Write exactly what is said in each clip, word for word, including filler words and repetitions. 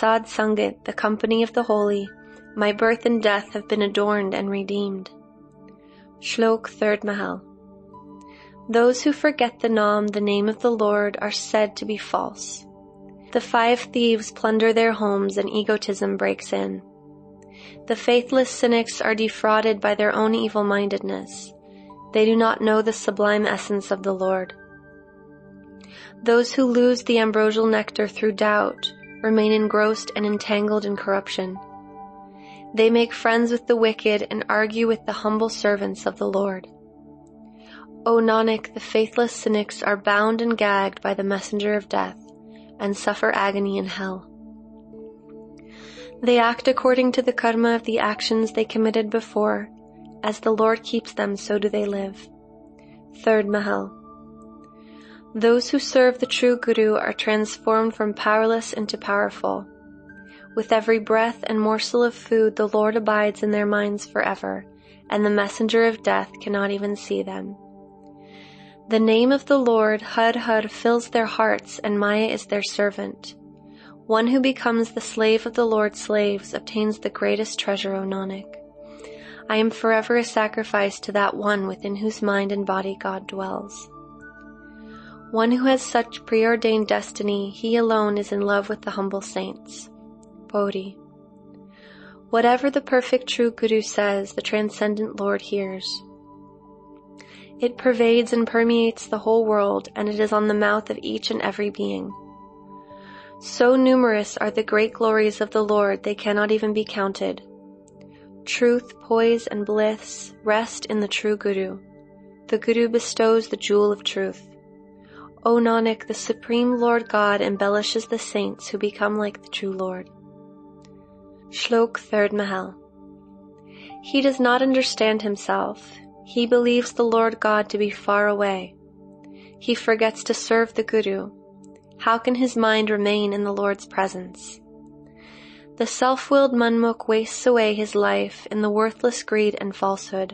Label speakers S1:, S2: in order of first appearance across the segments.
S1: Sad Sangat, the company of the holy, my birth and death have been adorned and redeemed. Shlok third Mahal. Those who forget the Nam, the name of the Lord, are said to be false. The five thieves plunder their homes and egotism breaks in. The faithless cynics are defrauded by their own evil-mindedness. They do not know the sublime essence of the Lord. Those who lose the ambrosial nectar through doubt remain engrossed and entangled in corruption. They make friends with the wicked and argue with the humble servants of the Lord. O Nanak, the faithless cynics are bound and gagged by the messenger of death and suffer agony in hell. They act according to the karma of the actions they committed before. As the Lord keeps them, so do they live. Third Mahal. Those who serve the true Guru are transformed from powerless into powerful. With every breath and morsel of food, the Lord abides in their minds forever, and the messenger of death cannot even see them. The name of the Lord, Har Har, fills their hearts, and Maya is their servant. One who becomes the slave of the Lord's slaves obtains the greatest treasure, O Nanak. I am forever a sacrifice to that one within whose mind and body God dwells. One who has such preordained destiny, he alone is in love with the humble saints. Bodhi. Whatever the perfect true Guru says, the transcendent Lord hears. It pervades and permeates the whole world, and it is on the mouth of each and every being. So numerous are the great glories of the Lord, they cannot even be counted. Truth, poise, and bliss rest in the true Guru. The Guru bestows the jewel of truth. O Nanak, the Supreme Lord God embellishes the saints who become like the true Lord. Shlok third Mahal. He does not understand himself. He believes the Lord God to be far away. He forgets to serve the Guru. How can his mind remain in the Lord's presence? The self-willed Manmukh wastes away his life in the worthless greed and falsehood.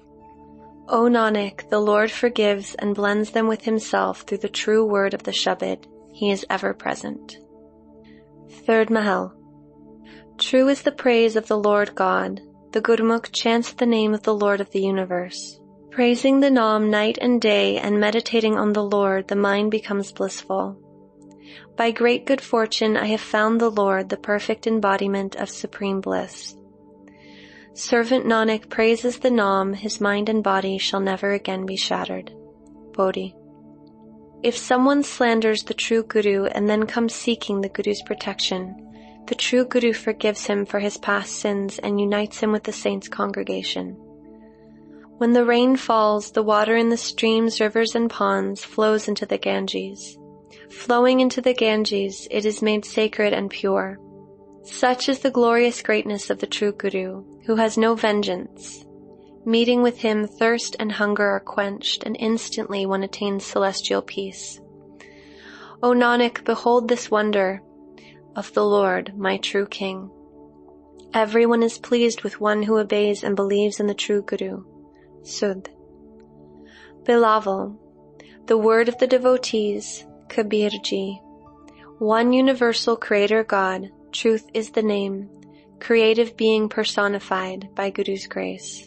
S1: O Nanak, the Lord forgives and blends them with himself through the true word of the Shabad. He is ever present. Third Mahal. True is the praise of the Lord God. The Gurmukh chants the name of the Lord of the universe. Praising the Nam night and day and meditating on the Lord, the mind becomes blissful. By great good fortune I have found the Lord, the perfect embodiment of supreme bliss. Servant Nanak praises the Nam, his mind and body shall never again be shattered. Bodhi. If someone slanders the true Guru and then comes seeking the Guru's protection, the true Guru forgives him for his past sins and unites him with the saints' congregation. When the rain falls, the water in the streams, rivers, and ponds flows into the Ganges. Flowing into the Ganges, it is made sacred and pure. Such is the glorious greatness of the true Guru, who has no vengeance. Meeting with him, thirst and hunger are quenched, and instantly one attains celestial peace. O Nanak, behold this wonder of the Lord, my true King. Everyone is pleased with one who obeys and believes in the true Guru. Sudh. Bilaval, the word of the devotees, Kabirji. One universal creator God, truth is the name, creative being personified by Guru's grace.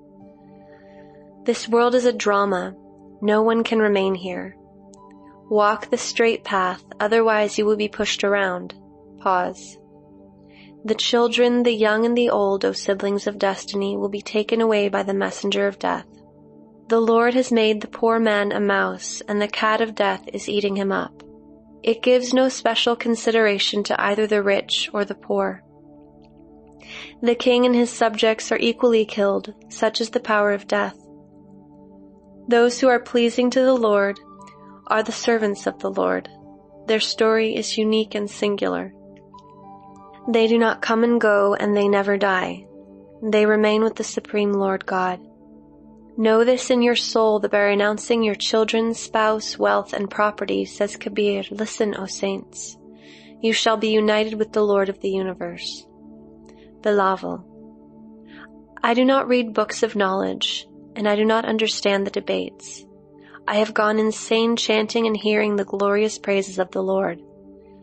S1: This world is a drama. No one can remain here. Walk the straight path, otherwise you will be pushed around. Pause. The children, the young and the old, O siblings of destiny, will be taken away by the messenger of death. The Lord has made the poor man a mouse, and the cat of death is eating him up. It gives no special consideration to either the rich or the poor. The king and his subjects are equally killed, such is the power of death. Those who are pleasing to the Lord are the servants of the Lord. Their story is unique and singular. They do not come and go, and they never die. They remain with the Supreme Lord God. Know this in your soul that by renouncing your children, spouse, wealth, and property, says Kabir, listen, O saints, you shall be united with the Lord of the universe. Bilaval. I do not read books of knowledge, and I do not understand the debates. I have gone insane chanting and hearing the glorious praises of the Lord.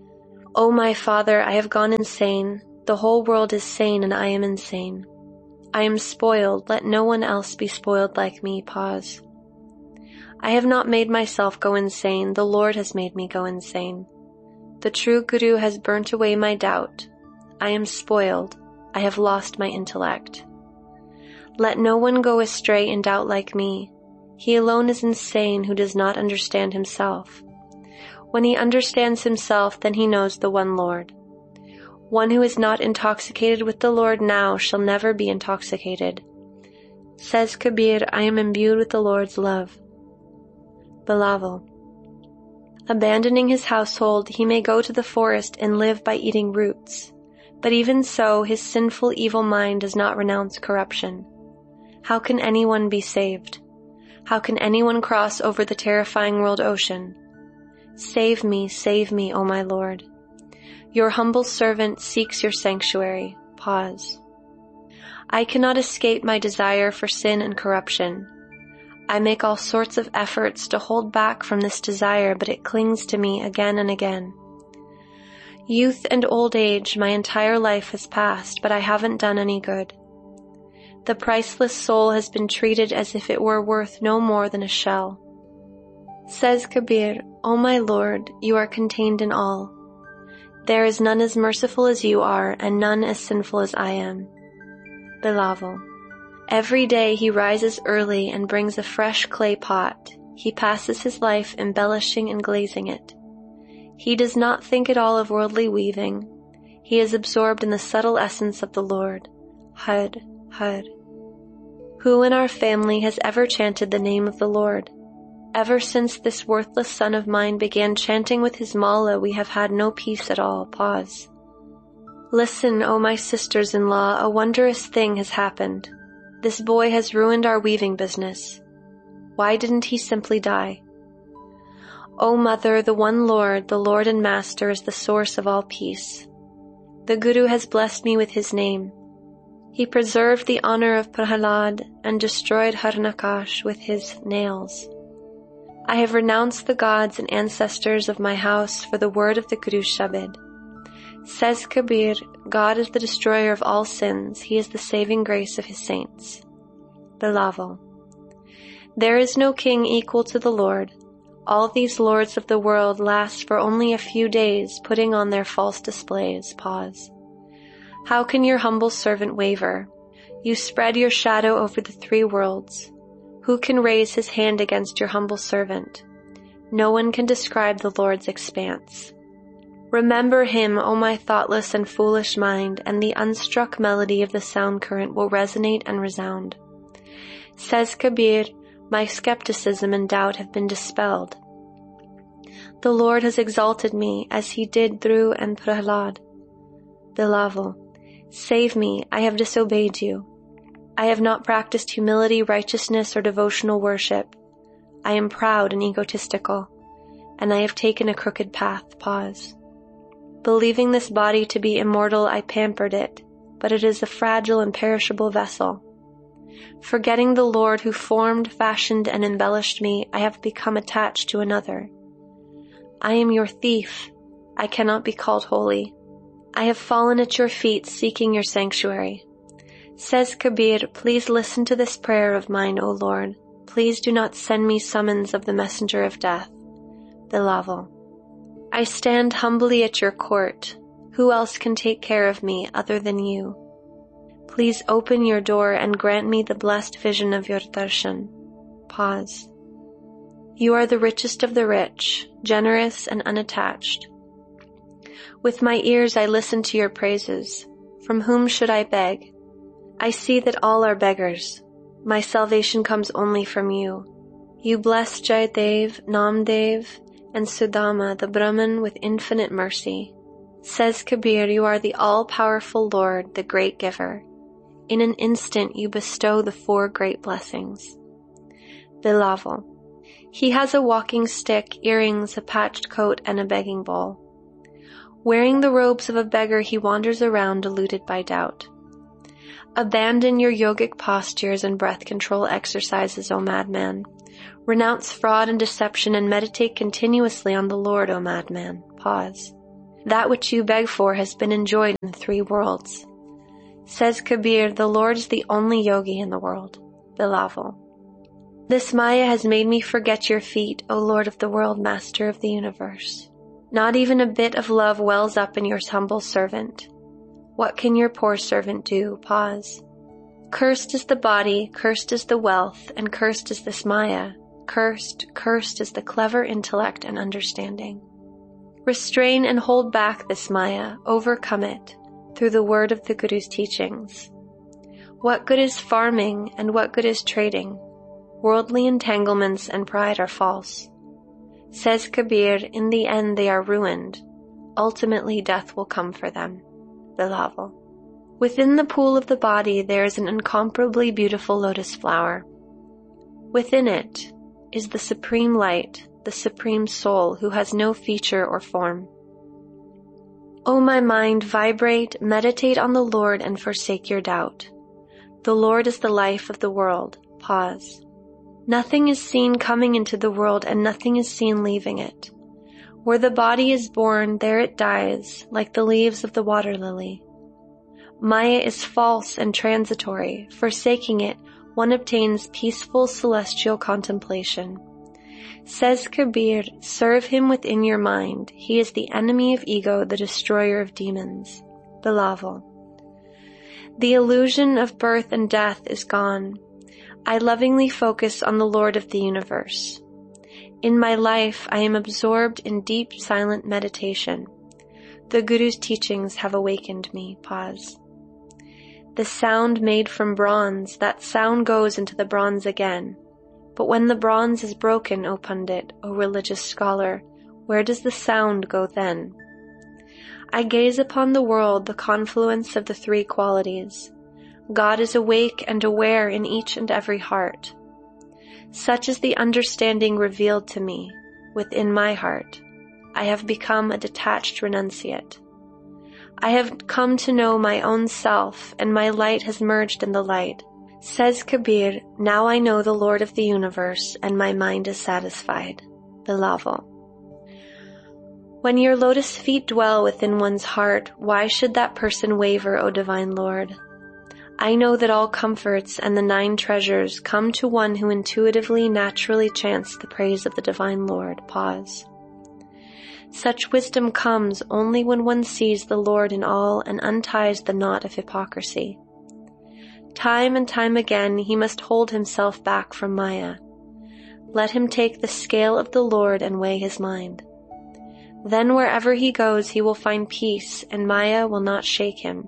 S1: O my father, I have gone insane. The whole world is sane and I am insane. I am spoiled. Let no one else be spoiled like me. Pause. I have not made myself go insane. The Lord has made me go insane. The true Guru has burnt away my doubt. I am spoiled. I have lost my intellect. Let no one go astray in doubt like me. He alone is insane who does not understand himself. When he understands himself, then he knows the one Lord. One who is not intoxicated with the Lord now shall never be intoxicated. Says Kabir, I am imbued with the Lord's love. Bilawal. Abandoning his household, he may go to the forest and live by eating roots. But even so, his sinful evil mind does not renounce corruption. How can anyone be saved? How can anyone cross over the terrifying world ocean? Save me, save me, O my Lord. Your humble servant seeks your sanctuary. Pause. I cannot escape my desire for sin and corruption. I make all sorts of efforts to hold back from this desire, but it clings to me again and again. Youth and old age, my entire life has passed, but I haven't done any good. The priceless soul has been treated as if it were worth no more than a shell. Says Kabir, O my Lord, you are contained in all. There is none as merciful as you are, and none as sinful as I am. Bilawal. Every day he rises early and brings a fresh clay pot. He passes his life embellishing and glazing it. He does not think at all of worldly weaving. He is absorbed in the subtle essence of the Lord. Har, Har. Who in our family has ever chanted the name of the Lord? Ever since this worthless son of mine began chanting with his mala, we have had no peace at all. Pause. Listen, O my sisters-in-law, a wondrous thing has happened. This boy has ruined our weaving business. Why didn't he simply die? O Mother, the one Lord, the Lord and Master, is the source of all peace. The Guru has blessed me with his name. He preserved the honor of Prahalad and destroyed Harnakash with his nails. I have renounced the gods and ancestors of my house for the word of the Guru Shabad. Says Kabir, God is the destroyer of all sins. He is the saving grace of his saints. Bilawal. There is no king equal to the Lord. All these lords of the world last for only a few days, putting on their false displays. Pause. How can your humble servant waver? You spread your shadow over the three worlds. Who can raise his hand against your humble servant? No one can describe the Lord's expanse. Remember him, O my thoughtless and foolish mind, and the unstruck melody of the sound current will resonate and resound. Says Kabir, my skepticism and doubt have been dispelled. The Lord has exalted me, as he did Dhruv and Prahlad. Bilawal. Save me, I have disobeyed you. I have not practiced humility, righteousness, or devotional worship. I am proud and egotistical, and I have taken a crooked path. Pause. Believing this body to be immortal, I pampered it, but it is a fragile and perishable vessel. Forgetting the Lord who formed, fashioned, and embellished me, I have become attached to another. I am your thief. I cannot be called holy. I have fallen at your feet seeking your sanctuary. Says Kabir, please listen to this prayer of mine, O Lord. Please do not send me summons of the messenger of death. Bilawal. I stand humbly at your court. Who else can take care of me other than you? Please open your door and grant me the blessed vision of your darshan. Pause. You are the richest of the rich, generous and unattached. With my ears I listen to your praises. From whom should I beg? I see that all are beggars. My salvation comes only from you. You bless Jayadev, Namdev, and Sudama, the Brahman, with infinite mercy. Says Kabir, you are the all-powerful Lord, the great giver. In an instant you bestow the four great blessings. Bilawal. He has a walking stick, earrings, a patched coat, and a begging bowl. Wearing the robes of a beggar, he wanders around deluded by doubt. Abandon your yogic postures and breath control exercises, O madman. Renounce fraud and deception and meditate continuously on the Lord, O madman. Pause. That which you beg for has been enjoyed in the three worlds. Says Kabir, the Lord is the only yogi in the world. Bilawal. This Maya has made me forget your feet, O Lord of the world, Master of the universe. Not even a bit of love wells up in your humble servant. What can your poor servant do? Pause. Cursed is the body, cursed is the wealth, and cursed is this Maya. Cursed, cursed is the clever intellect and understanding. Restrain and hold back this Maya, overcome it, through the word of the Guru's teachings. What good is farming and what good is trading? Worldly entanglements and pride are false. Says Kabir, in the end they are ruined. Ultimately death will come for them. Bilawal. Within the pool of the body there is an incomparably beautiful lotus flower. Within it is the supreme light, the supreme soul who has no feature or form. O my mind, vibrate, meditate on the Lord and forsake your doubt. The Lord is the life of the world. Pause. Nothing is seen coming into the world and nothing is seen leaving it. Where the body is born, there it dies, like the leaves of the water lily. Maya is false and transitory. Forsaking it, one obtains peaceful celestial contemplation. Says Kabir, serve him within your mind. He is the enemy of ego, the destroyer of demons. Bilawal. The illusion of birth and death is gone. I lovingly focus on the Lord of the universe. In my life, I am absorbed in deep, silent meditation. The Guru's teachings have awakened me. Pause. The sound made from bronze, that sound goes into the bronze again. But when the bronze is broken, O Pundit, O religious scholar, where does the sound go then? I gaze upon the world, the confluence of the three qualities. God is awake and aware in each and every heart. Such is the understanding revealed to me within my heart. I have become a detached renunciate. I have come to know my own self, and my light has merged in the light. Says Kabir, now I know the Lord of the universe, and my mind is satisfied. Bilawal. When your lotus feet dwell within one's heart, why should that person waver, O divine Lord? I know that all comforts and the nine treasures come to one who intuitively, naturally chants the praise of the divine Lord. Pause. Such wisdom comes only when one sees the Lord in all and unties the knot of hypocrisy. Time and time again he must hold himself back from Maya. Let him take the scale of the Lord and weigh his mind. Then wherever he goes he will find peace, and Maya will not shake him.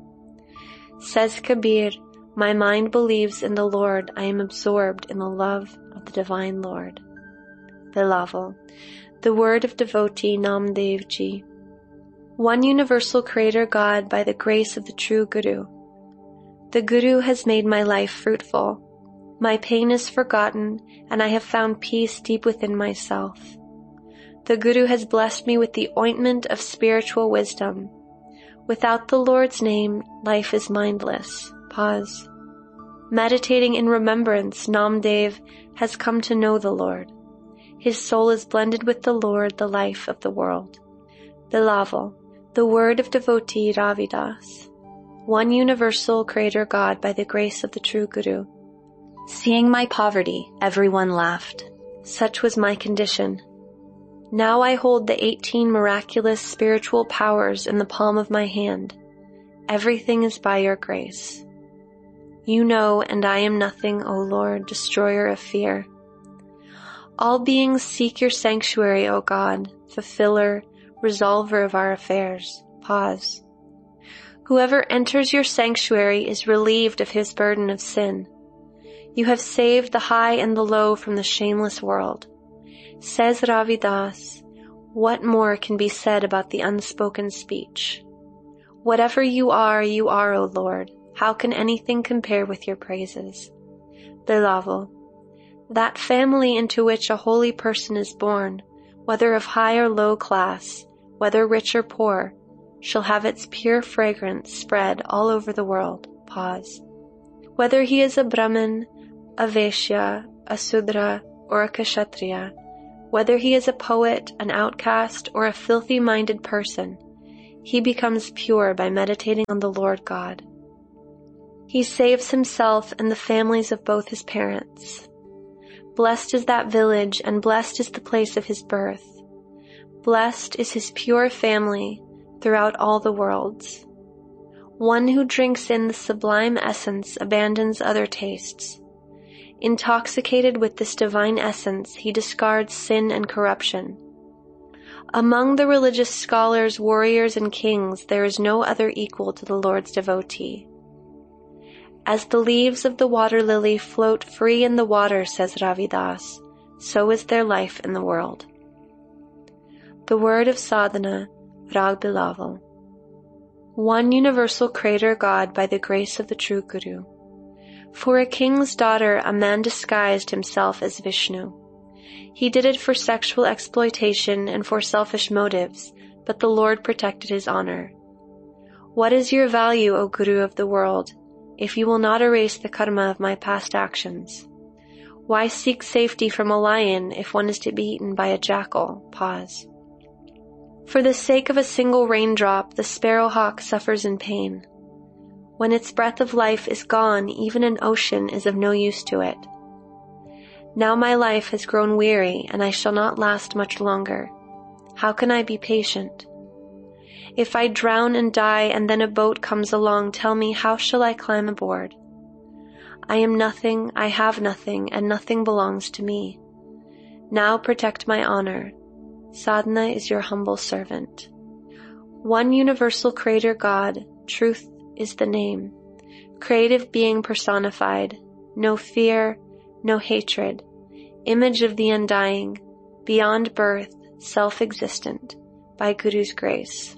S1: Says Kabir, my mind believes in the Lord. I am absorbed in the love of the divine Lord. Bilawal. The word of devotee Namdev Ji. One universal creator God by the grace of the true Guru. The Guru has made my life fruitful. My pain is forgotten, and I have found peace deep within myself. The Guru has blessed me with the ointment of spiritual wisdom. Without the Lord's name, life is mindless. Pause. Meditating in remembrance, Namdev has come to know the Lord. His soul is blended with the Lord, the life of the world. Bilawal. The word of devotee Ravidas. One universal creator God by the grace of the true Guru. Seeing my poverty, everyone laughed. Such was my condition. Now I hold the eighteen miraculous spiritual powers in the palm of my hand. Everything is by your grace. You know, and I am nothing, O Lord, destroyer of fear. All beings seek your sanctuary, O God, fulfiller, resolver of our affairs. Pause. Whoever enters your sanctuary is relieved of his burden of sin. You have saved the high and the low from the shameless world. Says Ravidas, what more can be said about the unspoken speech? Whatever you are, you are, O Lord. How can anything compare with your praises? Bilawal. That family into which a holy person is born, whether of high or low class, whether rich or poor, shall have its pure fragrance spread all over the world. Pause. Whether he is a Brahmin, a Vaishya, a Sudra, or a Kshatriya, whether he is a poet, an outcast, or a filthy-minded person, he becomes pure by meditating on the Lord God. He saves himself and the families of both his parents. Blessed is that village, and blessed is the place of his birth. Blessed is his pure family throughout all the worlds. One who drinks in the sublime essence abandons other tastes. Intoxicated with this divine essence, he discards sin and corruption. Among the religious scholars, warriors, and kings, there is no other equal to the Lord's devotee. As the leaves of the water lily float free in the water, says Ravidas, so is their life in the world. The word of sadhana, Rag Bilaval. One universal Creator God by the grace of the true Guru. For a king's daughter, a man disguised himself as Vishnu. He did it for sexual exploitation and for selfish motives, but the Lord protected his honor. What is your value, O Guru of the world, if you will not erase the karma of my past actions? Why seek safety from a lion if one is to be eaten by a jackal? Pause. For the sake of a single raindrop, the sparrowhawk suffers in pain. When its breath of life is gone, even an ocean is of no use to it. Now my life has grown weary, and I shall not last much longer. How can I be patient? If I drown and die, and then a boat comes along, tell me, how shall I climb aboard? I am nothing, I have nothing, and nothing belongs to me. Now protect my honor. Sadhana is your humble servant. One universal Creator God, truth is the name. Creative being personified, no fear, no hatred, image of the undying, beyond birth, self-existent, by Guru's grace.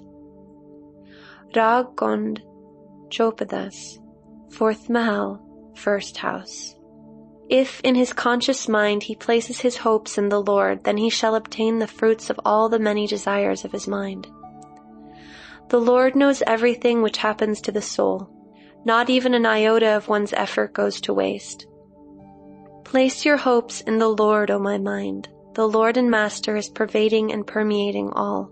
S1: Rag Gond Chopadas, fourth Mahal, first house. If in his conscious mind he places his hopes in the Lord, then he shall obtain the fruits of all the many desires of his mind. The Lord knows everything which happens to the soul. Not even an iota of one's effort goes to waste. Place your hopes in the Lord, O my mind. The Lord and Master is pervading and permeating all.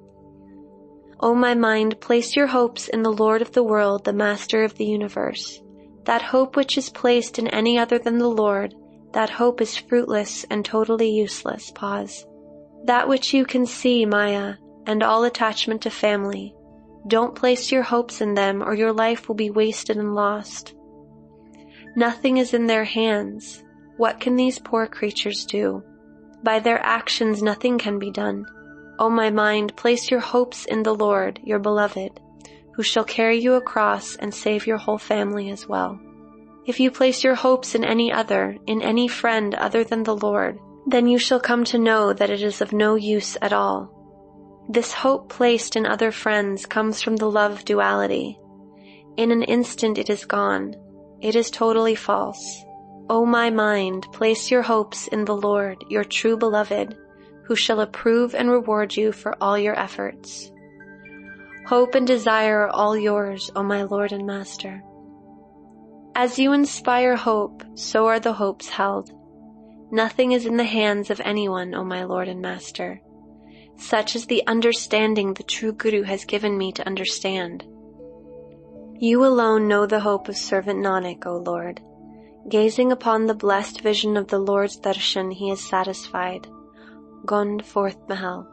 S1: O my mind, place your hopes in the Lord of the world, the Master of the universe. That hope which is placed in any other than the Lord, that hope is fruitless and totally useless. Pause. That which you can see, Maya, and all attachment to family, don't place your hopes in them, or your life will be wasted and lost. Nothing is in their hands. What can these poor creatures do? By their actions nothing can be done. O my mind, place your hopes in the Lord, your beloved, who shall carry you across and save your whole family as well. If you place your hopes in any other, in any friend other than the Lord, then you shall come to know that it is of no use at all. This hope placed in other friends comes from the love of duality. In an instant it is gone. It is totally false. O my mind, place your hopes in the Lord, your true beloved, who shall approve and reward you for all your efforts. Hope and desire are all yours, O my Lord and Master. As you inspire hope, so are the hopes held. Nothing is in the hands of anyone, O my Lord and Master. Such is the understanding the true Guru has given me to understand. You alone know the hope of servant Nanak, O Lord. Gazing upon the blessed vision of the Lord's darshan, he is satisfied. Gond fourth Mahal.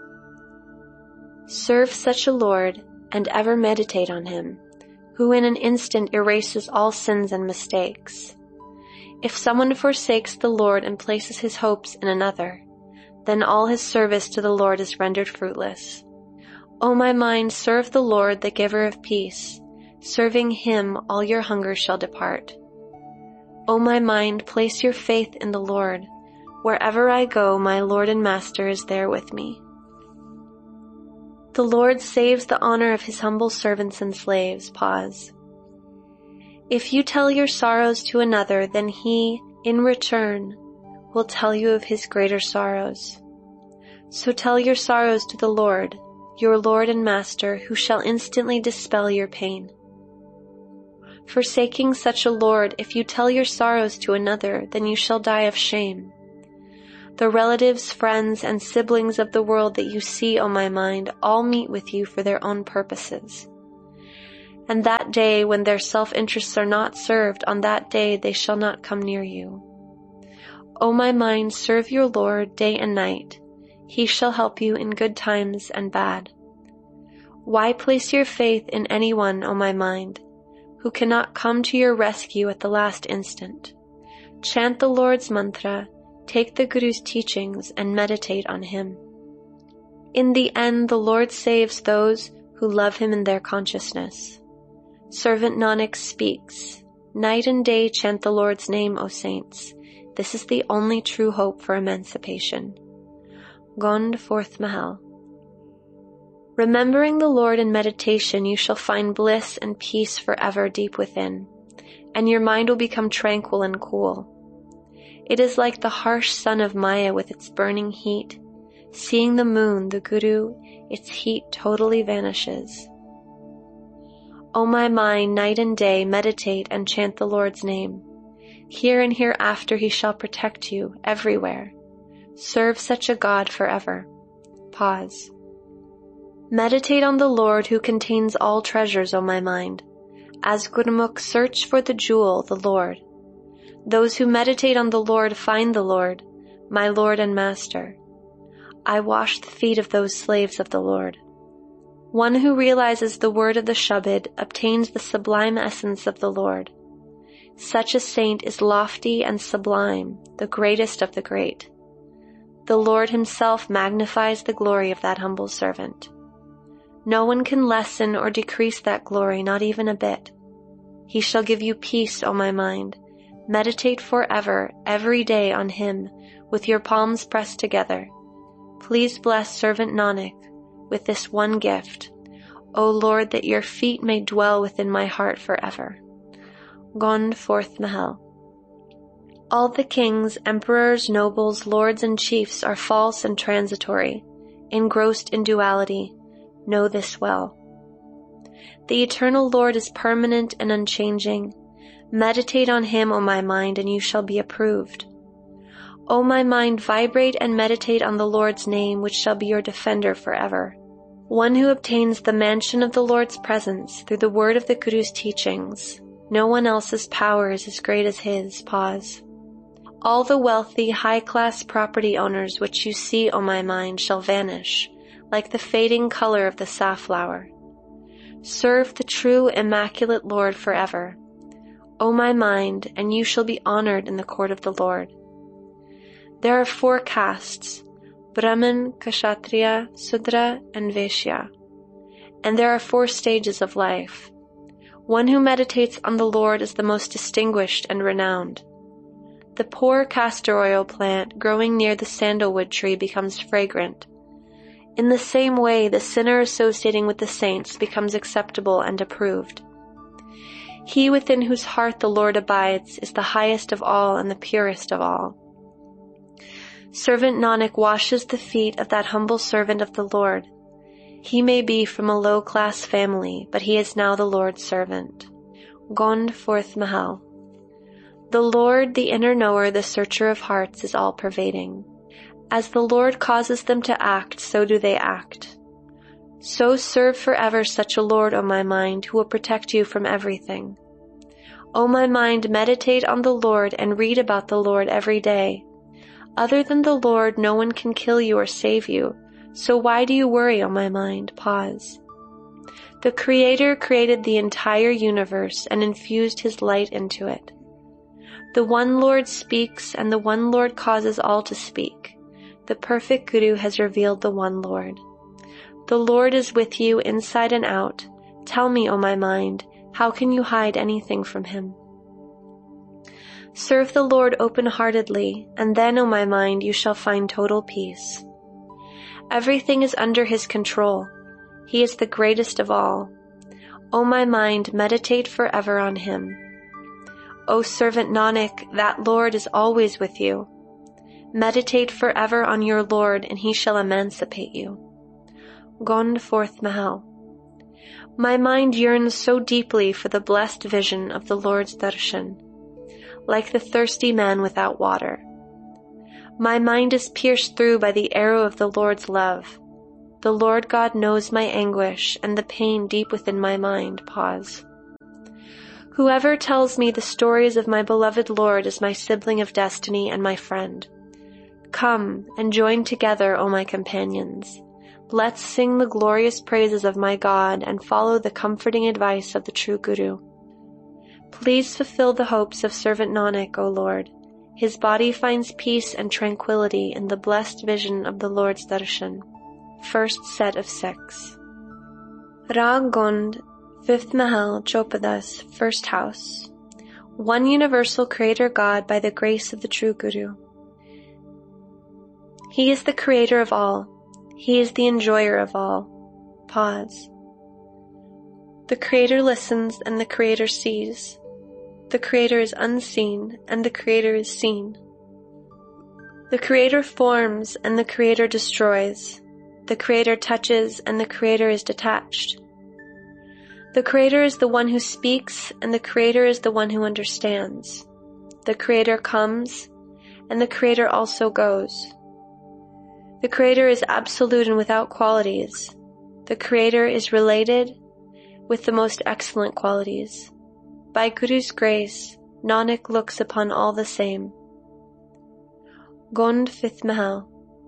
S1: Serve such a Lord, and ever meditate on him, who in an instant erases all sins and mistakes. If someone forsakes the Lord and places his hopes in another, then all his service to the Lord is rendered fruitless. O my mind, serve the Lord, the giver of peace. Serving him, all your hunger shall depart. O my mind, place your faith in the Lord. Wherever I go, my Lord and Master is there with me. The Lord saves the honor of his humble servants and slaves. Pause. If you tell your sorrows to another, then he, in return, will tell you of his greater sorrows. So tell your sorrows to the Lord, your Lord and Master, who shall instantly dispel your pain. Forsaking such a Lord, if you tell your sorrows to another, then you shall die of shame. The relatives, friends, and siblings of the world that you see, O my mind, all meet with you for their own purposes. And that day when their self-interests are not served, on that day they shall not come near you. O my mind, serve your Lord day and night. He shall help you in good times and bad. Why place your faith in anyone, O my mind, who cannot come to your rescue at the last instant? Chant the Lord's mantra, take the Guru's teachings, and meditate on him. In the end, the Lord saves those who love him in their consciousness. Servant Nanak speaks, night and day chant the Lord's name, O saints. This is the only true hope for emancipation. Gond, fourth Mahal. Remembering the Lord in meditation, you shall find bliss and peace forever deep within, and your mind will become tranquil and cool. It is like the harsh sun of Maya with its burning heat. Seeing the moon, the Guru, its heat totally vanishes. O my mind, night and day meditate and chant the Lord's name. Here and hereafter he shall protect you everywhere. Serve such a God forever. Pause. Meditate on the Lord who contains all treasures, O my mind. As Gurmukh, search for the jewel, the Lord. Those who meditate on the Lord find the Lord, my Lord and Master. I wash the feet of those slaves of the Lord. One who realizes the word of the Shabad obtains the sublime essence of the Lord. Such a saint is lofty and sublime, the greatest of the great. The Lord himself magnifies the glory of that humble servant. No one can lessen or decrease that glory, not even a bit. He shall give you peace, O my mind. Meditate forever, every day on him, with your palms pressed together. Please bless servant Nanak with this one gift. O Lord, that your feet may dwell within my heart forever. Gond, fourth Mahal. All the kings, emperors, nobles, lords, and chiefs are false and transitory, engrossed in duality. Know this well. The eternal Lord is permanent and unchanging. Meditate on him, O my mind, and you shall be approved. O my mind, vibrate and meditate on the Lord's name, which shall be your defender forever. One who obtains the mansion of the Lord's presence through the word of the Guru's teachings, no one else's power is as great as his. Pause. All the wealthy, high-class property owners which you see, O my mind, shall vanish, like the fading color of the safflower. Serve the true, immaculate Lord forever. O my mind, and you shall be honored in the court of the Lord. There are four castes, Brahman, Kshatriya, Sudra, and Vaishya. And there are four stages of life. One who meditates on the Lord is the most distinguished and renowned. The poor castor oil plant growing near the sandalwood tree becomes fragrant. In the same way, the sinner associating with the saints becomes acceptable and approved. He within whose heart the Lord abides is the highest of all and the purest of all. Servant Nanak washes the feet of that humble servant of the Lord. He may be from a low-class family, but he is now the Lord's servant. Gond, fourth Mahal. The Lord, the inner knower, the searcher of hearts, is all-pervading. As the Lord causes them to act, so do they act. So serve forever such a Lord, O my mind, who will protect you from everything. O my mind, meditate on the Lord and read about the Lord every day. Other than the Lord, no one can kill you or save you. So why do you worry, O my mind? Pause. The Creator created the entire universe and infused his light into it. The one Lord speaks, and the one Lord causes all to speak. The perfect Guru has revealed the one Lord. The Lord is with you inside and out. Tell me, O my mind, how can you hide anything from him? Serve the Lord open-heartedly, and then, O my mind, you shall find total peace. Everything is under his control. He is the greatest of all. O my mind, meditate forever on him. O servant Nanak, that Lord is always with you. Meditate forever on your Lord, and he shall emancipate you. Gond, fourth Mahal. My mind yearns so deeply for the blessed vision of the Lord's darshan, like the thirsty man without water. My mind is pierced through by the arrow of the Lord's love. The Lord God knows my anguish and the pain deep within my mind. Pause. Whoever tells me the stories of my beloved Lord is my sibling of destiny and my friend. Come and join together, O my companions. Let's sing the glorious praises of my God and follow the comforting advice of the true Guru. Please fulfill the hopes of servant Nanak, O Lord. His body finds peace and tranquility in the blessed vision of the Lord's darshan. First set of six. Rag Gond, fifth Mahal, Chopadas, first house. One universal Creator God by the grace of the true Guru. He is the Creator of all. He is the enjoyer of all. Pause. The Creator listens and the Creator sees. The Creator is unseen and the Creator is seen. The Creator forms and the Creator destroys. The Creator touches and the Creator is detached. The Creator is the one who speaks and the Creator is the one who understands. The Creator comes and the Creator also goes. The Creator is absolute and without qualities. The Creator is related with the most excellent qualities. By Guru's grace, Nanak looks upon all the same. Gond, fifth Mahal.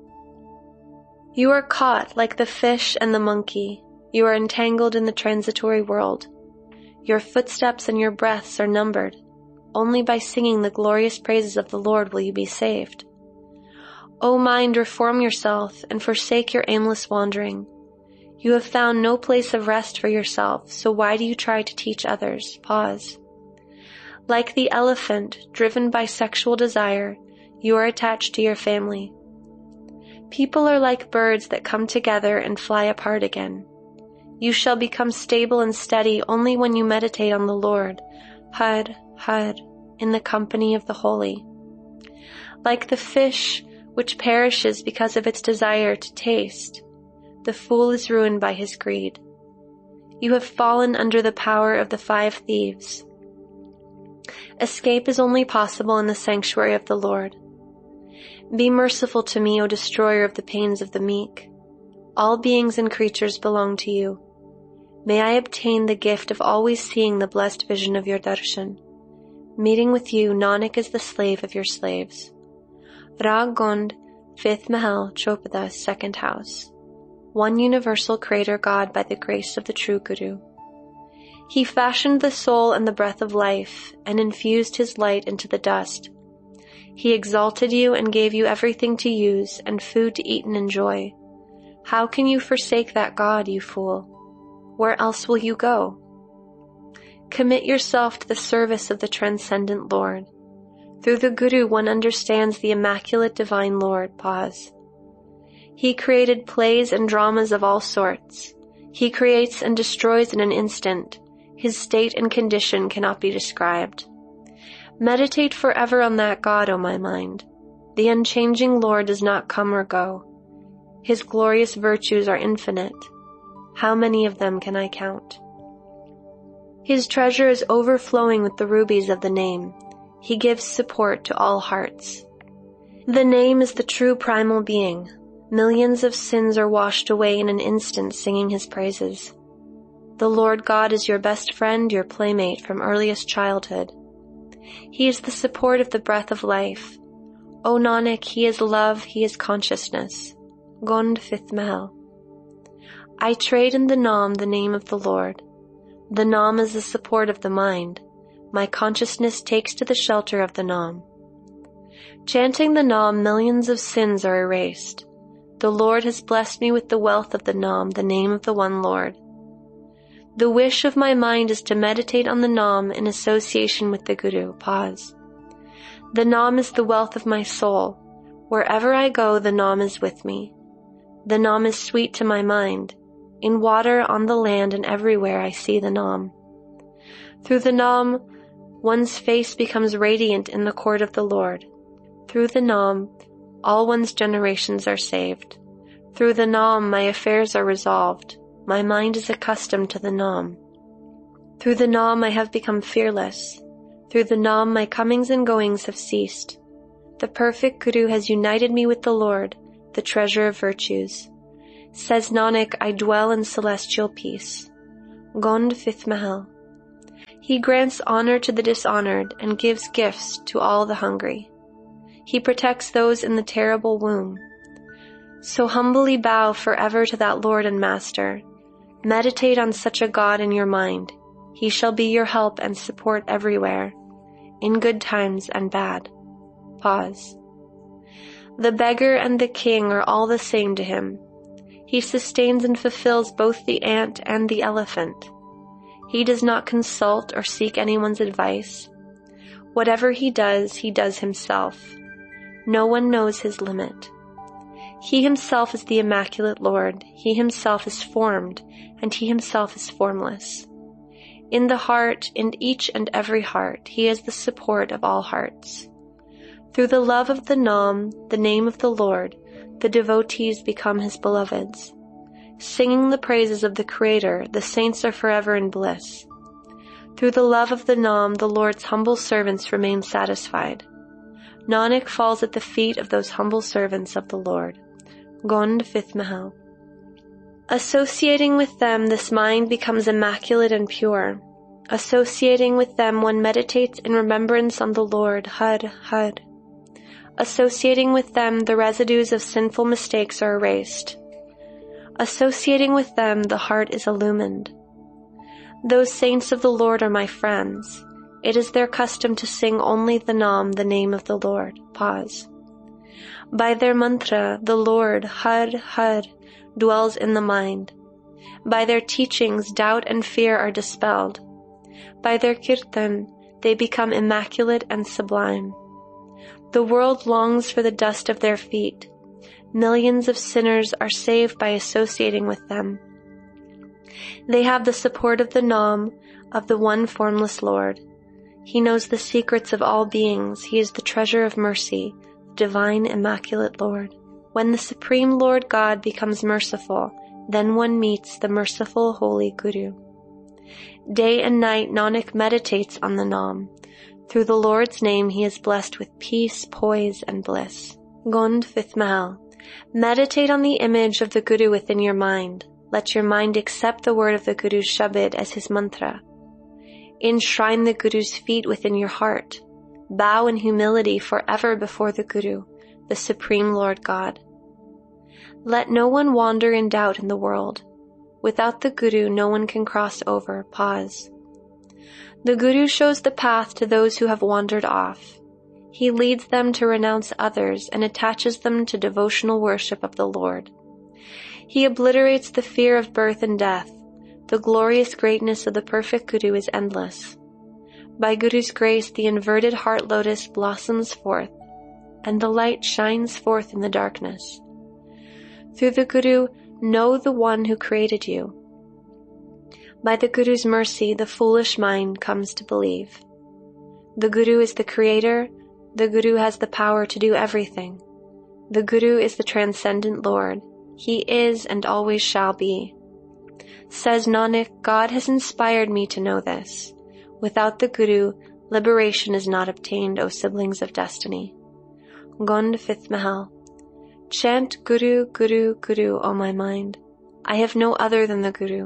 S1: You are caught like the fish and the monkey. You are entangled in the transitory world. Your footsteps and your breaths are numbered. Only by singing the glorious praises of the Lord will you be saved. O mind, reform yourself and forsake your aimless wandering. You have found no place of rest for yourself, so why do you try to teach others? Pause. Like the elephant, driven by sexual desire, you are attached to your family. People are like birds that come together and fly apart again. You shall become stable and steady only when you meditate on the Lord, Had, Had, in the company of the holy. Like the fish which perishes because of its desire to taste, the fool is ruined by his greed. You have fallen under the power of the five thieves. Escape is only possible in the sanctuary of the Lord. Be merciful to me, O destroyer of the pains of the meek. All beings and creatures belong to you. May I obtain the gift of always seeing the blessed vision of your darshan. Meeting with you, Nanak is the slave of your slaves. Rag Gond, fifth Mahal, Chopadas, second house. One universal Creator God by the grace of the true Guru. He fashioned the soul and the breath of life and infused his light into the dust. He exalted you and gave you everything to use and food to eat and enjoy. How can you forsake that God, you fool? Where else will you go? Commit yourself to the service of the transcendent Lord. Through the Guru one understands the immaculate divine Lord. Pause. He created plays and dramas of all sorts. He creates and destroys in an instant. His state and condition cannot be described. Meditate forever on that God, O my mind. The unchanging Lord does not come or go. His glorious virtues are infinite. How many of them can I count? His treasure is overflowing with the rubies of the name. He gives support to all hearts. The name is the true primal being. Millions of sins are washed away in an instant singing his praises. The Lord God is your best friend, your playmate from earliest childhood. He is the support of the breath of life. O Nanak, he is love, he is consciousness. Gond, fifth Mahal. I trade in the Naam, the name of the Lord. The Naam is the support of the mind. My consciousness takes to the shelter of the Naam. Chanting the Naam, millions of sins are erased. The Lord has blessed me with the wealth of the Naam, the name of the one Lord. The wish of my mind is to meditate on the Naam in association with the Guru. Pause. The Naam is the wealth of my soul. Wherever I go, the Naam is with me. The Naam is sweet to my mind. In water, on the land, and everywhere I see the Naam. Through the Naam, one's face becomes radiant in the court of the Lord. Through the Naam, all one's generations are saved. Through the Naam, my affairs are resolved. My mind is accustomed to the Naam. Through the Naam, I have become fearless. Through the Naam, my comings and goings have ceased. The perfect Guru has united me with the Lord, the treasure of virtues. Says Nanak, I dwell in celestial peace. Gond fifth Mahal. He grants honor to the dishonored and gives gifts to all the hungry. He protects those in the terrible womb. So humbly bow forever to that Lord and Master. Meditate on such a God in your mind. He shall be your help and support everywhere, in good times and bad. Pause. The beggar and the king are all the same to him. He sustains and fulfills both the ant and the elephant. He does not consult or seek anyone's advice. Whatever he does, he does himself. No one knows his limit. He himself is the immaculate Lord. He himself is formed, and he himself is formless. In the heart, in each and every heart, he is the support of all hearts. Through the love of the Nam, the name of the Lord, the devotees become his beloveds. Singing the praises of the Creator, the saints are forever in bliss. Through the love of the Nam, the Lord's humble servants remain satisfied. Nanak falls at the feet of those humble servants of the Lord. Gond fifth Mahal. Associating with them, this mind becomes immaculate and pure. Associating with them, one meditates in remembrance on the Lord, Har, Har. Associating with them, the residues of sinful mistakes are erased. Associating with them, the heart is illumined. Those saints of the Lord are my friends. It is their custom to sing only the Nam, the name of the Lord. Pause. By their mantra, the Lord, Har, Har, dwells in the mind. By their teachings, doubt and fear are dispelled. By their kirtan, they become immaculate and sublime. The world longs for the dust of their feet. Millions of sinners are saved by associating with them. They have the support of the Nam, of the one formless Lord. He knows the secrets of all beings. He is the treasure of mercy, the divine immaculate Lord. When the Supreme Lord God becomes merciful, then one meets the merciful holy Guru. Day and night Nanak meditates on the Nam. Through the Lord's name he is blessed with peace, poise, and bliss. Gond fifth Mahal. Meditate on the image of the Guru within your mind. Let your mind accept the word of the Guru's Shabad as his mantra. Enshrine the Guru's feet within your heart. Bow in humility forever before the Guru, the Supreme Lord God. Let no one wander in doubt in the world. Without the Guru, no one can cross over. Pause. The Guru shows the path to those who have wandered off. He leads them to renounce others and attaches them to devotional worship of the Lord. He obliterates the fear of birth and death. The glorious greatness of the perfect Guru is endless. By Guru's grace, the inverted heart lotus blossoms forth, and the light shines forth in the darkness. Through the Guru, know the one who created you. By the Guru's mercy, the foolish mind comes to believe. The Guru is the creator. The Guru has the power to do everything. The Guru is the transcendent Lord. He is and always shall be. Says Nanak, God has inspired me to know this. Without the Guru, liberation is not obtained, O siblings of destiny. Gond fifth Mahal. Chant Guru, Guru, Guru, O my mind. I have no other than the Guru.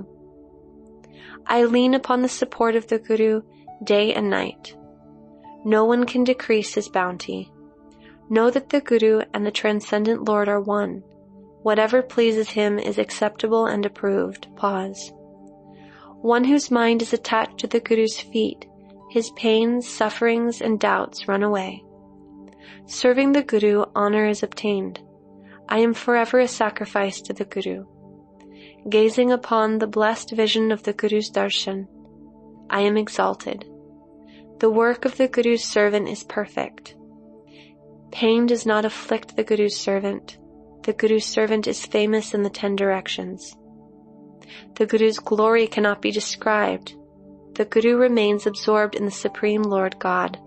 S1: I lean upon the support of the Guru day and night. No one can decrease his bounty. Know that the Guru and the Transcendent Lord are one. Whatever pleases him is acceptable and approved. Pause. One whose mind is attached to the Guru's feet, his pains, sufferings, and doubts run away. Serving the Guru, honor is obtained. I am forever a sacrifice to the Guru. Gazing upon the blessed vision of the Guru's darshan, I am exalted. The work of the Guru's servant is perfect. Pain does not afflict the Guru's servant. The Guru's servant is famous in the ten directions. The Guru's glory cannot be described. The Guru remains absorbed in the Supreme Lord God.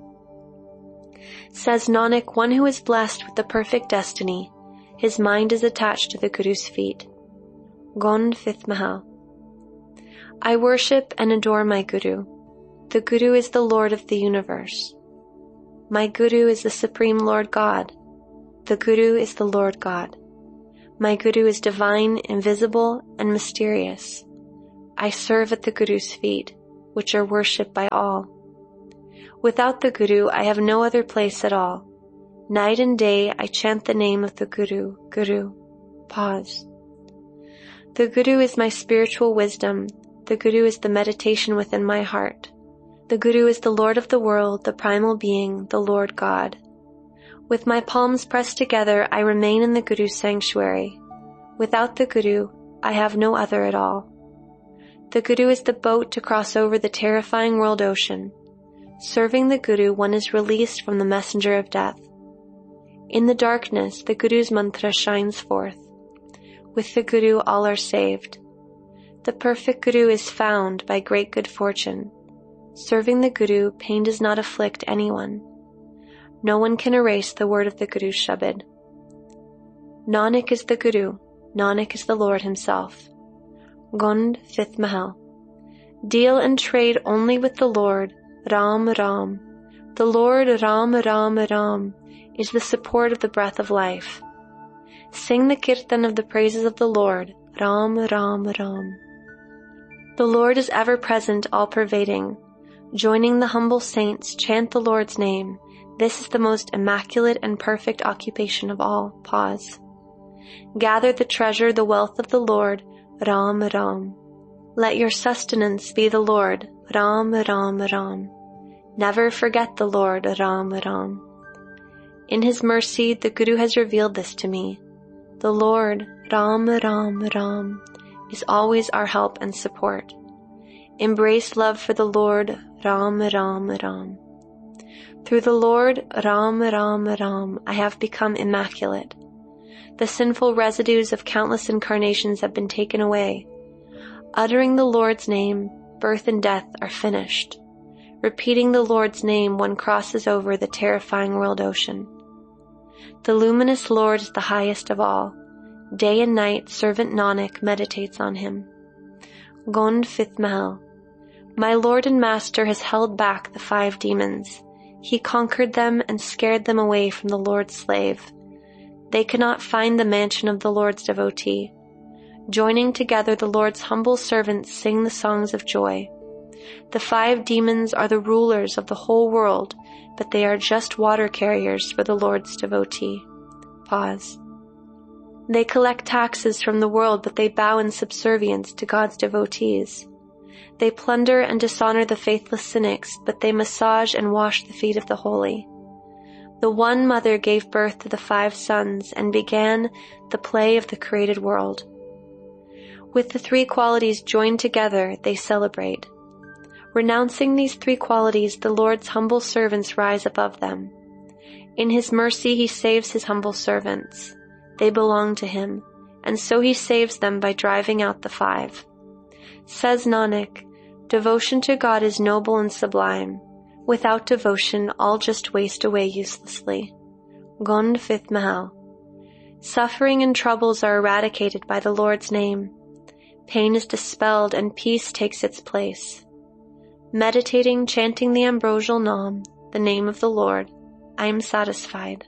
S1: Says Nanak, one who is blessed with the perfect destiny, his mind is attached to the Guru's feet. Gond fifth Mahal. I worship and adore my Guru. The Guru is the Lord of the universe. My Guru is the Supreme Lord God. The Guru is the Lord God. My Guru is divine, invisible, and mysterious. I serve at the Guru's feet, which are worshipped by all. Without the Guru, I have no other place at all. Night and day, I chant the name of the Guru, Guru. Pause. The Guru is my spiritual wisdom. The Guru is the meditation within my heart. The Guru is the Lord of the world, the primal being, the Lord God. With my palms pressed together, I remain in the Guru's sanctuary. Without the Guru, I have no other at all. The Guru is the boat to cross over the terrifying world ocean. Serving the Guru, one is released from the messenger of death. In the darkness, the Guru's mantra shines forth. With the Guru, all are saved. The perfect Guru is found by great good fortune. Serving the Guru, pain does not afflict anyone. No one can erase the word of the Guru's Shabad. Nanak is the Guru. Nanak is the Lord himself. Gund, fifth Mahal. Deal and trade only with the Lord, Ram Ram. The Lord Ram Ram Ram is the support of the breath of life. Sing the kirtan of the praises of the Lord, Ram Ram Ram. The Lord is ever present, all-pervading. Joining the humble saints, chant the Lord's name. This is the most immaculate and perfect occupation of all. Pause. Gather the treasure, the wealth of the Lord, Ram Ram. Let your sustenance be the Lord, Ram Ram Ram. Never forget the Lord, Ram Ram. In His mercy, the Guru has revealed this to me. The Lord, Ram Ram Ram, is always our help and support. Embrace love for the Lord, Ram Ram Ram. Through the Lord, Ram Ram Ram, I have become immaculate. The sinful residues of countless incarnations have been taken away. Uttering the Lord's name, birth and death are finished. Repeating the Lord's name, one crosses over the terrifying world ocean. The luminous Lord is the highest of all. Day and night, servant Nanak meditates on Him. Gond, fifth Mahal. My Lord and Master has held back the five demons. He conquered them and scared them away from the Lord's slave. They cannot find the mansion of the Lord's devotee. Joining together, the Lord's humble servants sing the songs of joy. The five demons are the rulers of the whole world, but they are just water carriers for the Lord's devotee. Pause. They collect taxes from the world, but they bow in subservience to God's devotees. They plunder and dishonor the faithless cynics, but they massage and wash the feet of the holy. The one mother gave birth to the five sons and began the play of the created world. With the three qualities joined together, they celebrate. Renouncing these three qualities, the Lord's humble servants rise above them. In His mercy, He saves His humble servants. They belong to Him, and so He saves them by driving out the five. Says Nanak, devotion to God is noble and sublime. Without devotion, all just waste away uselessly. Gond, fifth Mahal. Suffering and troubles are eradicated by the Lord's name. Pain is dispelled and peace takes its place. Meditating, chanting the ambrosial Nam, the name of the Lord, I am satisfied.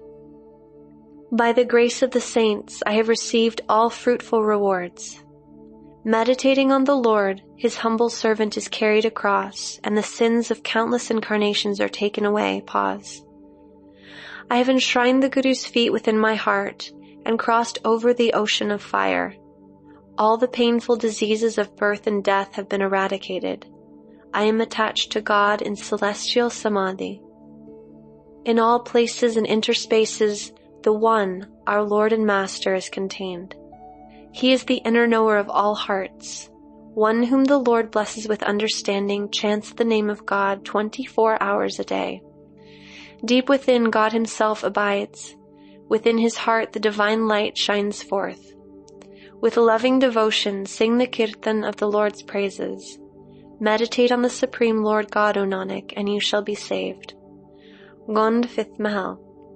S1: By the grace of the saints, I have received all fruitful rewards. Meditating on the Lord, His humble servant is carried across, and the sins of countless incarnations are taken away. Pause. I have enshrined the Guru's feet within my heart, and crossed over the ocean of fire. All the painful diseases of birth and death have been eradicated. I am attached to God in celestial samadhi. In all places and interspaces, the One, our Lord and Master, is contained. He is the inner knower of all hearts. One whom the Lord blesses with understanding chants the name of God twenty-four hours a day. Deep within, God Himself abides. Within His heart, the divine light shines forth. With loving devotion, sing the kirtan of the Lord's praises. Meditate on the Supreme Lord God, O Nanak, and you shall be saved. Gond, fifth Mahal.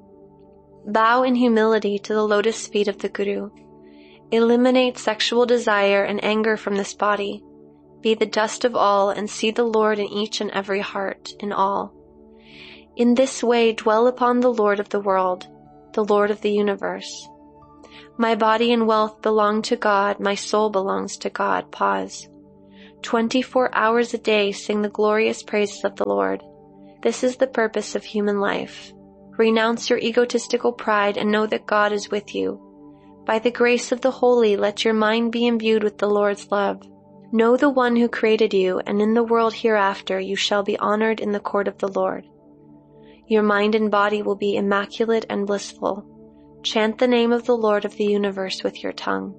S1: Bow in humility to the lotus feet of the Guru. Eliminate sexual desire and anger from this body. Be the dust of all and see the Lord in each and every heart, in all. In this way dwell upon the Lord of the world, the Lord of the universe. My body and wealth belong to God, my soul belongs to God. Pause. Twenty-four hours a day sing the glorious praises of the Lord. This is the purpose of human life. Renounce your egotistical pride and know that God is with you. By the grace of the holy, let your mind be imbued with the Lord's love. Know the one who created you, and in the world hereafter you shall be honored in the court of the Lord. Your mind and body will be immaculate and blissful. Chant the name of the Lord of the universe with your tongue.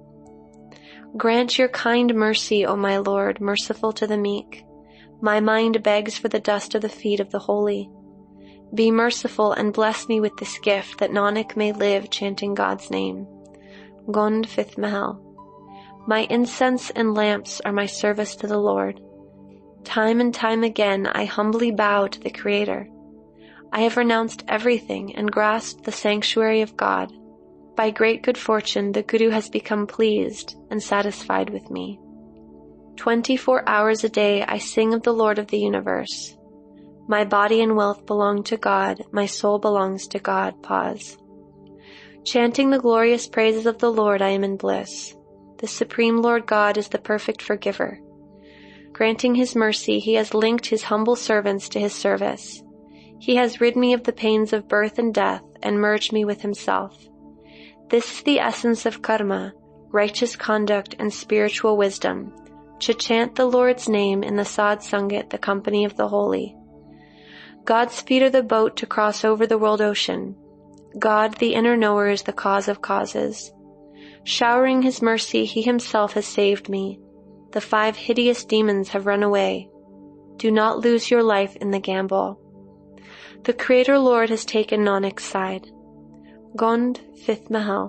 S1: Grant your kind mercy, O my Lord, merciful to the meek. My mind begs for the dust of the feet of the holy. Be merciful and bless me with this gift, that Nanak may live chanting God's name. Gond, fifth Mahal. My incense and lamps are my service to the Lord. Time and time again I humbly bow to the Creator. I have renounced everything and grasped the sanctuary of God. By great good fortune, the Guru has become pleased and satisfied with me. Twenty-four hours a day I sing of the Lord of the universe. My body and wealth belong to God, my soul belongs to God. Pause. Chanting the glorious praises of the Lord, I am in bliss. The Supreme Lord God is the perfect forgiver. Granting his mercy, he has linked his humble servants to his service. He has rid me of the pains of birth and death and merged me with himself. This is the essence of karma, righteous conduct and spiritual wisdom, to chant the Lord's name in the Sad Sangat, the company of the holy. God's feet are the boat to cross over the world ocean. God, the inner knower, is the cause of causes. Showering his mercy, he himself has saved me. The five hideous demons have run away. Do not lose your life in the gamble. The Creator Lord has taken Nanak's side. Gond, fifth Mahal.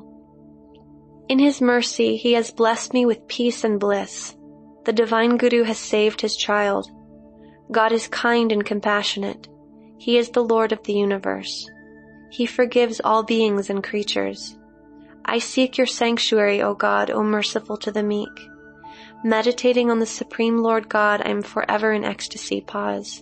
S1: In his mercy, he has blessed me with peace and bliss. The divine Guru has saved his child. God is kind and compassionate. He is the Lord of the universe. He forgives all beings and creatures. I seek your sanctuary, O God, O merciful to the meek. Meditating on the Supreme Lord God, I am forever in ecstasy. Pause.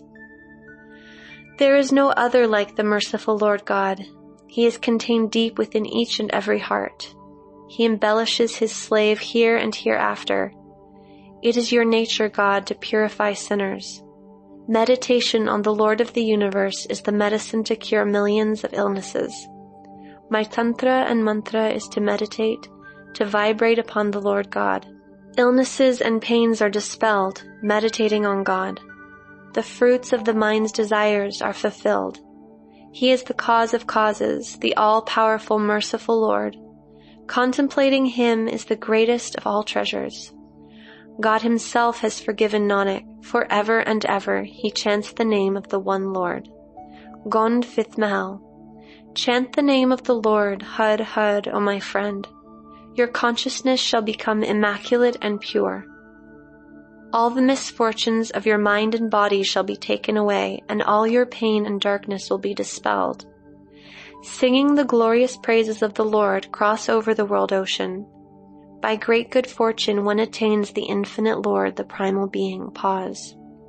S1: There is no other like the merciful Lord God. He is contained deep within each and every heart. He embellishes his slave here and hereafter. It is your nature, God, to purify sinners. Meditation on the Lord of the universe is the medicine to cure millions of illnesses. My tantra and mantra is to meditate, to vibrate upon the Lord God. Illnesses and pains are dispelled, meditating on God. The fruits of the mind's desires are fulfilled. He is the cause of causes, the all-powerful, merciful Lord. Contemplating him is the greatest of all treasures. God himself has forgiven Nanak. Forever and ever he chants the name of the one Lord. Gond, fifth Mahal. Chant the name of the Lord, Har Har, O my friend. Your consciousness shall become immaculate and pure. All the misfortunes of your mind and body shall be taken away, and all your pain and darkness will be dispelled. Singing the glorious praises of the Lord, cross over the world ocean. By great good fortune one attains the infinite Lord, the primal being. Pause.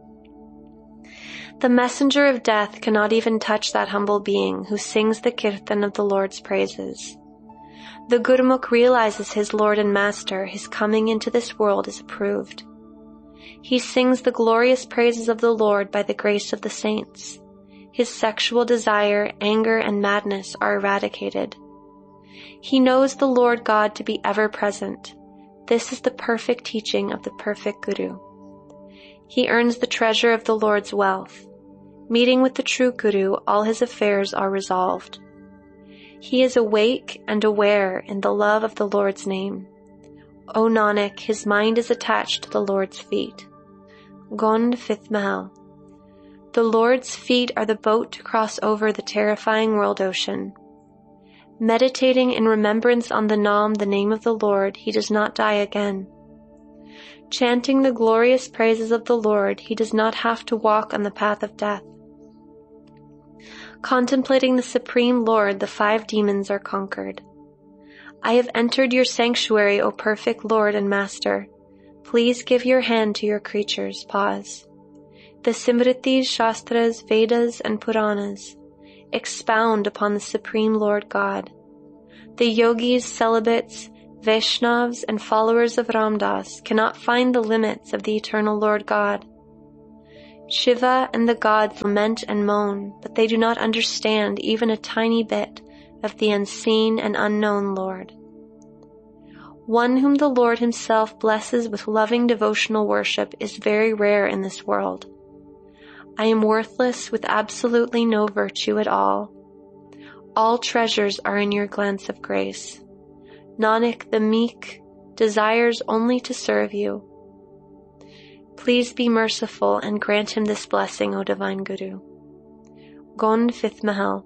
S1: The messenger of death cannot even touch that humble being who sings the kirtan of the Lord's praises. The Gurmukh realizes his Lord and Master, his coming into this world is approved. He sings the glorious praises of the Lord by the grace of the saints. His sexual desire, anger, and madness are eradicated. He knows the Lord God to be ever present. This is the perfect teaching of the perfect Guru. He earns the treasure of the Lord's wealth. Meeting with the true Guru, all his affairs are resolved. He is awake and aware in the love of the Lord's name. O Nanak, his mind is attached to the Lord's feet. Gond, fifth Mahal. The Lord's feet are the boat to cross over the terrifying world ocean. Meditating in remembrance on the Naam, the name of the Lord, he does not die again. Chanting the glorious praises of the Lord, he does not have to walk on the path of death. Contemplating the Supreme Lord, the five demons are conquered. I have entered your sanctuary, O perfect Lord and Master. Please give your hand to your creatures. Pause. The Simritis, Shastras, Vedas, and Puranas, expound upon the Supreme Lord God. The yogis, celibates, Vaishnavas, and followers of Ramdas cannot find the limits of the eternal Lord God. Shiva and the gods lament and moan, but they do not understand even a tiny bit of the unseen and unknown Lord. One whom the Lord himself blesses with loving devotional worship is very rare in this world. I am worthless with absolutely no virtue at all. All treasures are in your glance of grace. Nanak, the meek, desires only to serve you. Please be merciful and grant him this blessing, O Divine Guru. Gond, fifth Mahal.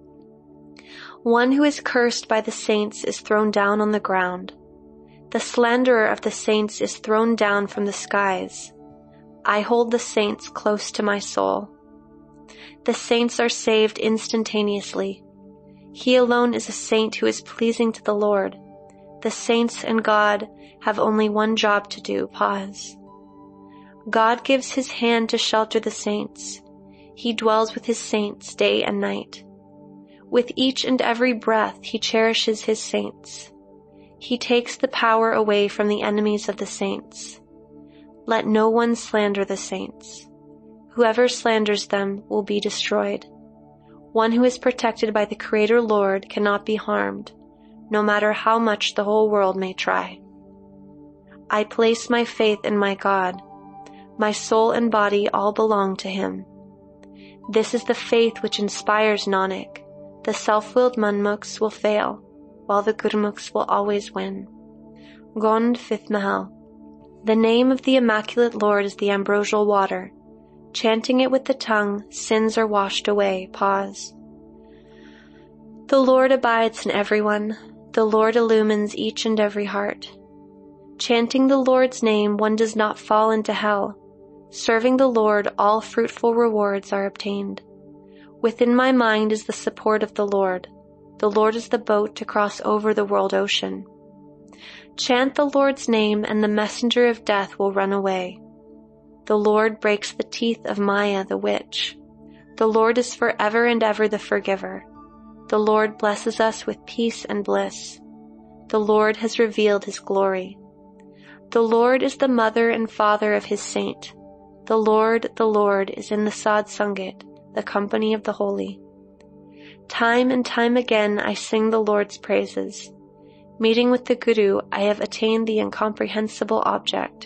S1: One who is cursed by the saints is thrown down on the ground. The slanderer of the saints is thrown down from the skies. I hold the saints close to my soul. The saints are saved instantaneously. He alone is a saint who is pleasing to the Lord. The saints and God have only one job to do. Pause. God gives his hand to shelter the saints. He dwells with his saints day and night. With each and every breath he cherishes his saints. He takes the power away from the enemies of the saints. Let no one slander the saints. Whoever slanders them will be destroyed. One who is protected by the Creator Lord cannot be harmed, no matter how much the whole world may try. I place my faith in my God. My soul and body all belong to him. This is the faith which inspires Nanak. The self-willed Manmukhs will fail, while the Gurmukhs will always win. Gond, fifth Mahal. The name of the Immaculate Lord is the ambrosial water. Chanting it with the tongue, sins are washed away. Pause. The Lord abides in everyone. The Lord illumines each and every heart. Chanting the Lord's name, one does not fall into hell. Serving the Lord, all fruitful rewards are obtained. Within my mind is the support of the Lord. The Lord is the boat to cross over the world ocean. Chant the Lord's name, and the messenger of death will run away. The Lord breaks the teeth of Maya the witch. The Lord is forever and ever the forgiver. The Lord blesses us with peace and bliss. The Lord has revealed his glory. The Lord is the mother and father of his saint. The Lord, the Lord, is in the Sad Sangat, the company of the holy. Time and time again I sing the Lord's praises. Meeting with the Guru, I have attained the incomprehensible object.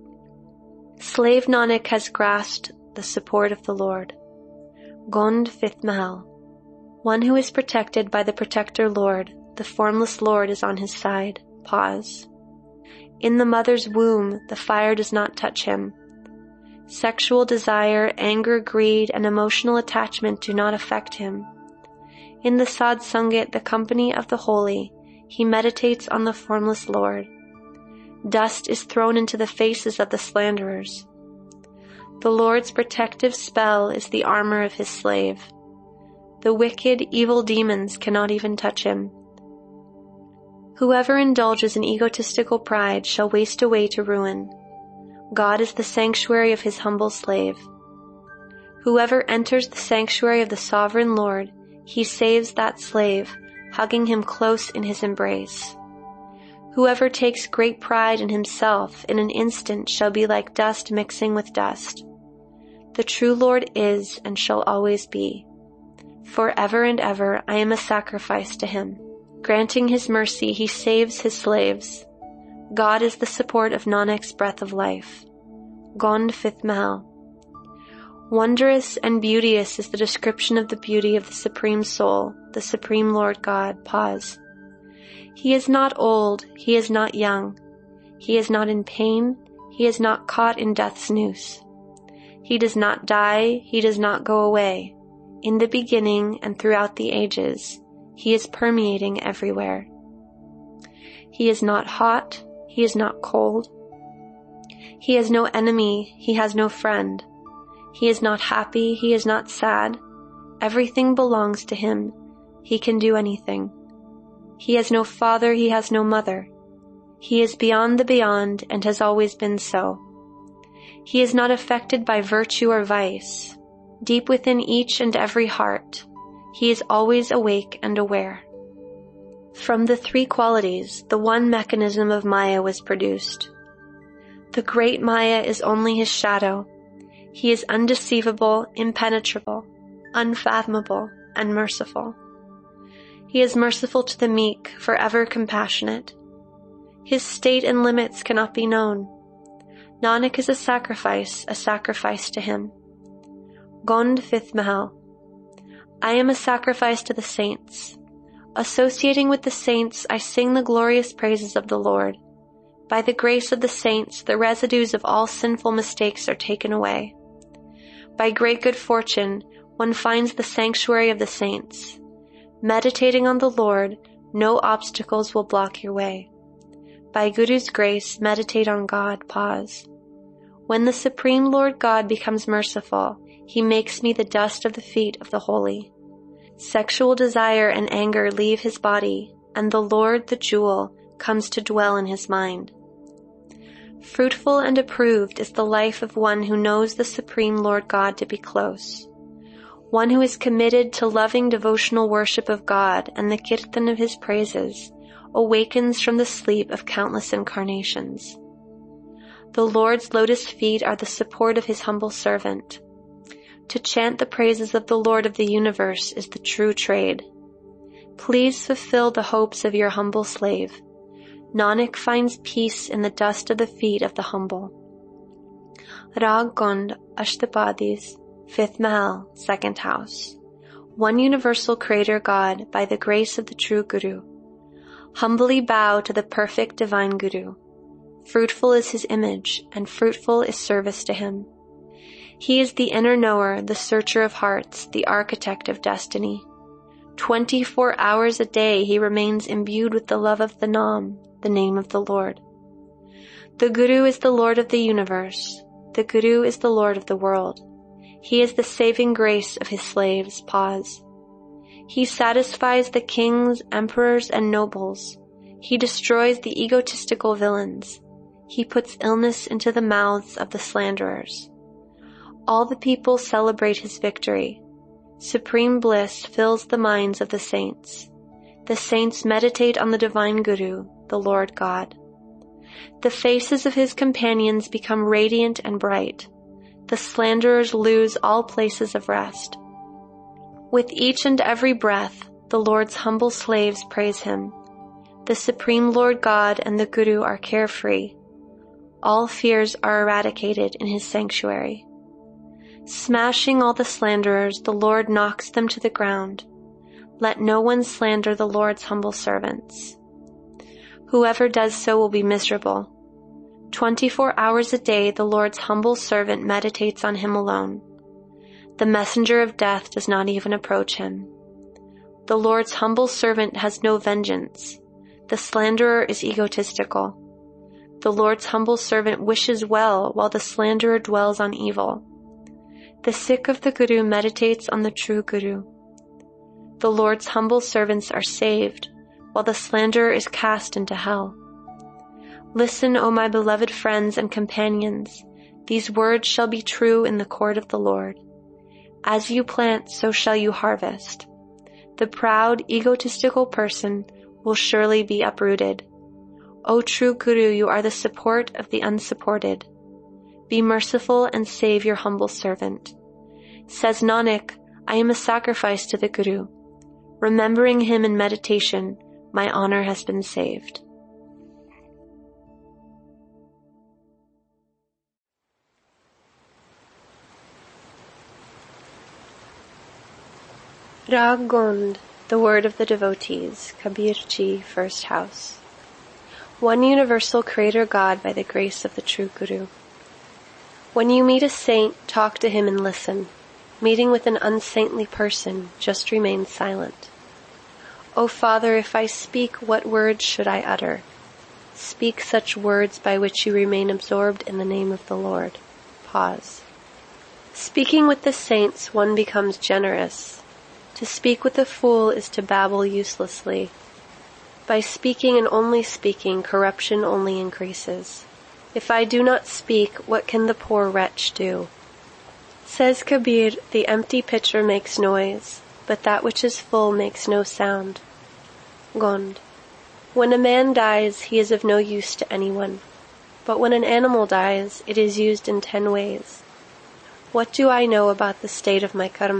S1: Slave Nanak has grasped the support of the Lord. Gond, fifth Mahal. One who is protected by the Protector Lord, the formless Lord is on his side. Pause. In the mother's womb, the fire does not touch him. Sexual desire, anger, greed, and emotional attachment do not affect him. In the Sad Sangat, the company of the holy, he meditates on the formless Lord. Dust is thrown into the faces of the slanderers. The Lord's protective spell is the armor of his slave. The wicked, evil demons cannot even touch him. Whoever indulges in egotistical pride shall waste away to ruin. God is the sanctuary of his humble slave. Whoever enters the sanctuary of the sovereign Lord, he saves that slave, hugging him close in his embrace. Whoever takes great pride in himself in an instant shall be like dust mixing with dust. The true Lord is and shall always be. Forever and ever I am a sacrifice to him. Granting his mercy, he saves his slaves. God is the support of Nanak's breath of life. Gond, fifth Mahal. Wondrous and beauteous is the description of the beauty of the Supreme Soul, the Supreme Lord God. Pause. He is not old, he is not young. He is not in pain, he is not caught in death's noose. He does not die, he does not go away. In the beginning and throughout the ages, he is permeating everywhere. He is not hot, he is not cold. He has no enemy, he has no friend. He is not happy, he is not sad. Everything belongs to him. He can do anything. He has no father, he has no mother. He is beyond the beyond and has always been so. He is not affected by virtue or vice. Deep within each and every heart, He is always awake and aware. From the three qualities, the one mechanism of Maya was produced. The great Maya is only his shadow. He is undeceivable, impenetrable, unfathomable, and merciful. He is merciful to the meek, forever compassionate. His state and limits cannot be known. Nanak is a sacrifice, a sacrifice to him. Gond fifth Mahal. I am a sacrifice to the saints. Associating with the saints, I sing the glorious praises of the Lord. By the grace of the saints, the residues of all sinful mistakes are taken away. By great good fortune, one finds the sanctuary of the saints. Meditating on the Lord, no obstacles will block your way. By Guru's grace, meditate on God, pause. When the Supreme Lord God becomes merciful, he makes me the dust of the feet of the holy. Sexual desire and anger leave his body, and the Lord, the jewel, comes to dwell in his mind. Fruitful and approved is the life of one who knows the Supreme Lord God to be close. One who is committed to loving devotional worship of God and the kirtan of his praises awakens from the sleep of countless incarnations. The Lord's lotus feet are the support of his humble servant. To chant the praises of the Lord of the universe is the true trade. Please fulfill the hopes of your humble slave. Nanak finds peace in the dust of the feet of the humble. Rag Gond Ashtapadis, fifth Mahal, second house. One universal creator God by the grace of the true Guru. Humbly bow to the perfect divine Guru. Fruitful is his image, and fruitful is service to him. He is the inner knower, the searcher of hearts, the architect of destiny. Twenty-four hours a day he remains imbued with the love of the Nam, the name of the Lord. The Guru is the Lord of the universe. The Guru is the Lord of the world. He is the saving grace of his slaves. Pause. He satisfies the kings, emperors, and nobles. He destroys the egotistical villains. He puts illness into the mouths of the slanderers. All the people celebrate his victory. Supreme bliss fills the minds of the saints. The saints meditate on the divine Guru, the Lord God. The faces of his companions become radiant and bright. The slanderers lose all places of rest. With each and every breath, the Lord's humble slaves praise him. The Supreme Lord God and the Guru are carefree. All fears are eradicated in his sanctuary. Smashing all the slanderers, the Lord knocks them to the ground. Let no one slander the Lord's humble servants. Whoever does so will be miserable. Twenty-four hours a day the Lord's humble servant meditates on him alone. The messenger of death does not even approach him. The Lord's humble servant has no vengeance. The slanderer is egotistical. The Lord's humble servant wishes well while the slanderer dwells on evil. The Sikh of the Guru meditates on the true Guru. The Lord's humble servants are saved, while the slanderer is cast into hell. Listen, O my beloved friends and companions, these words shall be true in the court of the Lord. As you plant, so shall you harvest. The proud, egotistical person will surely be uprooted. O true Guru, you are the support of the unsupported. Be merciful and save your humble servant. Says Nanak, I am a sacrifice to the Guru. Remembering him in meditation, my honor has been saved. Rag Gond, the word of the devotees, Kabirji, first house. One universal creator God by the grace of the true Guru. When you meet a saint, talk to him and listen. Meeting with an unsaintly person, just remain silent. O Father, if I speak, what words should I utter? Speak such words by which you remain absorbed in the name of the Lord. Pause. Speaking with the saints, one becomes generous. To speak with a fool is to babble uselessly. By speaking and only speaking, corruption only increases. If I do not speak, what can the poor wretch do? Says Kabir, the empty pitcher makes noise, but that which is full makes no sound. Gond. When a man dies, he is of no use to anyone. But when an animal dies, it is used in ten ways. What do I know about the state of my karma?